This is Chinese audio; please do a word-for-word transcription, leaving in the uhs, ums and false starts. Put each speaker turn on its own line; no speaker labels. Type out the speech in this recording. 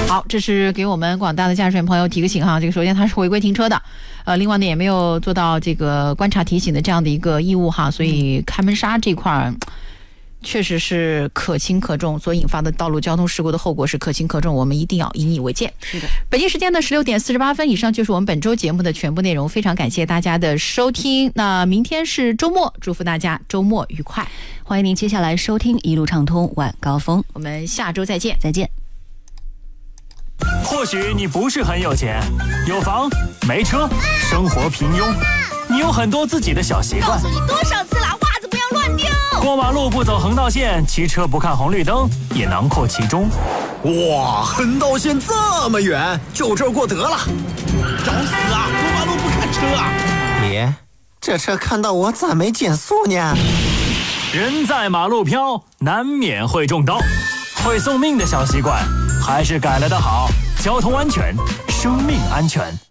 好，这是给我们广大的驾驶员朋友提个醒哈。这个首先他是违规停车的，呃，另外呢也没有做到这个观察提醒的这样的一个义务哈，所以开门刹这块儿确实是可轻可重，所引发的道路交通事故的后果是可轻可重，我们一定要引以为戒。
是的，
北京时间的十六点四十八分，以上就是我们本周节目的全部内容，非常感谢大家的收听。那明天是周末，祝福大家周末愉快，
欢迎您接下来收听一路畅通晚高峰，
我们下周再见，
再见。
或许你不是很有钱，有房没车，生活平庸，你有很多自己的小习惯。
告诉你多少次了，袜子不要乱丢。
过马路不走横道线，骑车不看红绿灯，也囊括其中。
哇，横道线这么远，就这儿过得了。
找死啊！过马路不看车啊！
爷，这车看到我咋没减速呢？
人在马路飘，难免会中刀。会送命的小习惯，还是改了的好。交通安全，生命安全。